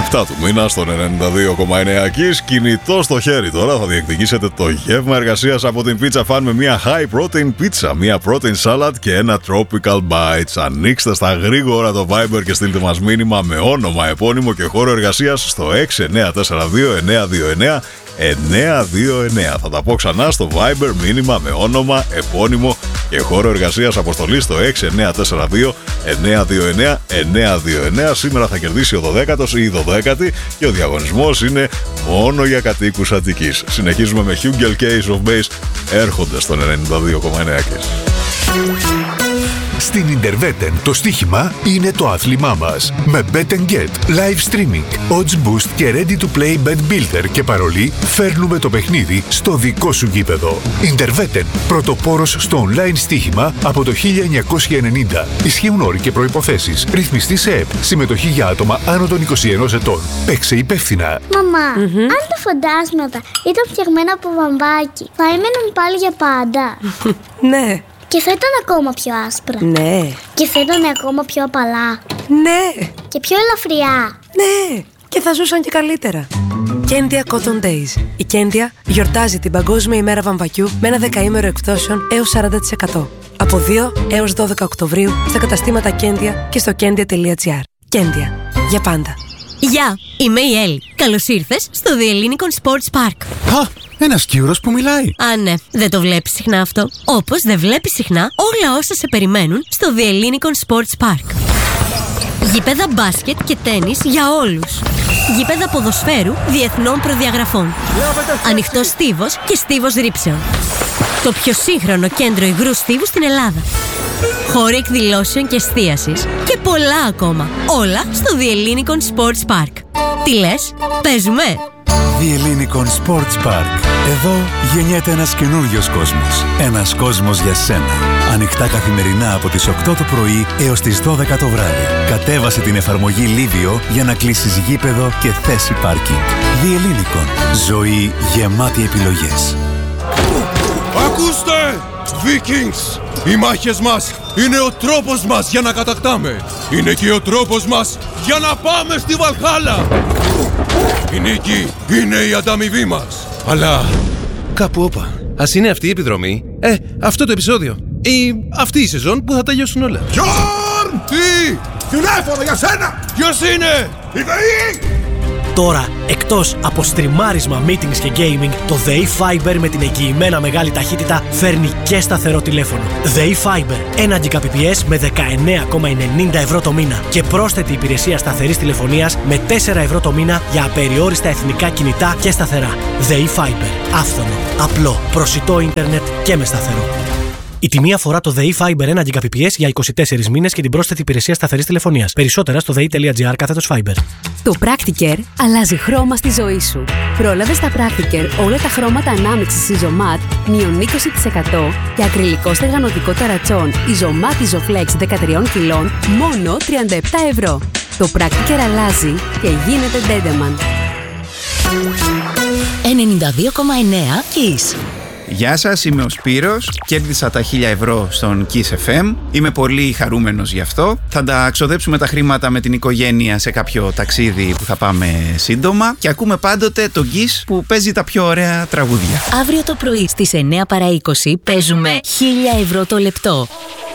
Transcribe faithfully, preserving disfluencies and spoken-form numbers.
επτά του μήνα στον ενενήντα δύο κόμμα εννέα Kiss. Κινητό στο χέρι τώρα θα διεκδικήσετε το γεύμα εργασίας από την Pizza Fan με μια high protein pizza, μια protein salad και ένα tropical bites. Ανοίξτε στα γρήγορα το Viber και στείλτε μας μήνυμα με όνομα, επώνυμο και χώρο εργασίας στο έξι εννέα τέσσερα δύο εννέα δύο εννέα εννέα δύο εννέα. Θα τα πω ξανά στο Viber, μήνυμα με όνομα, επώνυμο και χώρο εργασίας, αποστολή στο έξι εννέα τέσσερα δύο εννέα δύο εννέα εννέα δύο εννέα. Σήμερα θα κερδίσει ο δωδέκατος ή η δωδέκατη και ο διαγωνισμός είναι μόνο για κατοίκους Αττικής. Συνεχίζουμε με Hugel και Ace of Base, έρχονται στον ενενήντα δύο κόμμα εννέα Kiss. Στην Ιντερβέτεν το στοίχημα είναι το άθλημά μας. Με Bet and Get, live streaming, odds boost και ready to play bet builder και παρολί, φέρνουμε το παιχνίδι στο δικό σου γήπεδο. Ιντερβέτεν, πρωτοπόρος στο online στοίχημα από το χίλια εννιακόσια ενενήντα. Ισχύουν όροι και προϋποθέσεις. Ρυθμιστή σε ΕΠ. Συμμετοχή για άτομα άνω των είκοσι ενός ετών. Παίξε υπεύθυνα. Μαμά, mm-hmm. αν τα φαντάσματα ήταν φτιαγμένα από βαμβάκι, θα έμεναν πάλι για πάντα? Ναι. Και θα ήταν ακόμα πιο άσπρα. Ναι. Και θα ήταν ακόμα πιο απαλά. Ναι. Και πιο ελαφριά. Ναι. Και θα ζούσαν και καλύτερα. Κέντια Cotton Days. Η Κέντια γιορτάζει την Παγκόσμια ημέρα βαμβακιού με ένα δεκαήμερο εκπτώσεων έως σαράντα τοις εκατό. Από δύο έως δώδεκα Οκτωβρίου στα καταστήματα Κέντια και στο κέντια τελεία τζι άρ. Κέντια. Για πάντα. Γεια, είμαι η Έλλη. Καλώς ήρθες στο The Ellinikon Sports Park. Α, ένας Κύρος που μιλάει. Α, ναι, δεν το βλέπεις συχνά αυτό. Όπως δεν βλέπεις συχνά όλα όσα σε περιμένουν στο The Ellinikon Sports Park. Γήπεδα μπάσκετ και τένις για όλους. Γήπεδα ποδοσφαίρου διεθνών προδιαγραφών. Ανοιχτός στίβος και στίβος ρήψεων. Το πιο σύγχρονο κέντρο υγρού στίβου στην Ελλάδα. Χώροι εκδηλώσεων και εστίασης. Και πολλά ακόμα. Όλα στο The Ellinikon Sports Park. Τι λες, παίζουμε? The Ellinikon Sports Park. Εδώ γεννιέται ένας καινούριος κόσμος. Ένας κόσμος για σένα. Ανοιχτά καθημερινά από τις οκτώ το πρωί έως τις δώδεκα το βράδυ. Κατέβασε την εφαρμογή Livio για να κλείσεις γήπεδο και θέση πάρκινγκ. The Ellinikon. Ζωή γεμάτη επιλογές. Ακούστε! Vikings! Οι μάχες μας είναι ο τρόπος μας για να κατακτάμε. Είναι και ο τρόπος μας για να πάμε στη Βαλχάλα. Η νίκη είναι η ανταμοιβή μας. Αλλά κάπου όπα. Ας είναι αυτή η επιδρομή, ε, αυτό το επεισόδιο ή αυτή η σεζόν που θα τελειώσουν όλα. Γιόρν! Τι! Τηλέφωνο για σένα! Ποιος είναι? Η ΔΕΗ! Τώρα, εκτός από στριμάρισμα, meetings και gaming, το ΔΕΗ Fiber με την εγγυημένα μεγάλη ταχύτητα φέρνει και σταθερό τηλέφωνο. ΔΕΗ Fiber, ένα Gbps με δεκαεννέα κόμμα ενενήντα ευρώ το μήνα και πρόσθετη υπηρεσία σταθερής τηλεφωνίας με τέσσερα ευρώ το μήνα για απεριόριστα εθνικά κινητά και σταθερά. ΔΕΗ Fiber, άφθονο, απλό, προσιτό ίντερνετ και με σταθερό. Η τιμή αφορά το ΔΕΗ Fiber ένα Gbps για είκοσι τέσσερις μήνες και την πρόσθετη υπηρεσία σταθερής τηλεφωνίας. Περισσότερα στο δei.gr κάθετος Fiber. Το Practicare αλλάζει χρώμα στη ζωή σου. Πρόλαβε στα Practicare όλα τα χρώματα ανάμειξης Isomat μείον είκοσι τοις εκατό και ακριλικό στεγανοτικό ταρατσόν Isomat Isoflex δεκατρία κιλών μόνο τριάντα επτά ευρώ. Το Practicare αλλάζει και γίνεται Dedeman. ενενήντα δύο κόμμα εννέα Kiss. Γεια σας, είμαι ο Σπύρος, κέρδισα τα χίλια ευρώ στον Kiss εφ εμ, είμαι πολύ χαρούμενος γι' αυτό. Θα τα ξοδέψουμε τα χρήματα με την οικογένεια σε κάποιο ταξίδι που θα πάμε σύντομα και ακούμε πάντοτε τον Kiss που παίζει τα πιο ωραία τραγούδια. Αύριο το πρωί στις εννέα παρά είκοσι παίζουμε χίλια ευρώ το λεπτό.